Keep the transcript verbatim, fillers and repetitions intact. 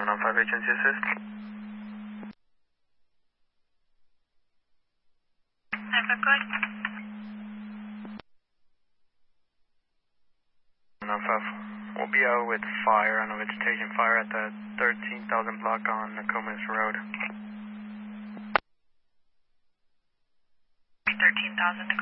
one oh five agency assist. nine five, go ahead. one oh five. We'll be out with fire on a vegetation fire at the thirteen thousand block on Nokomis Road. thirteen thousand.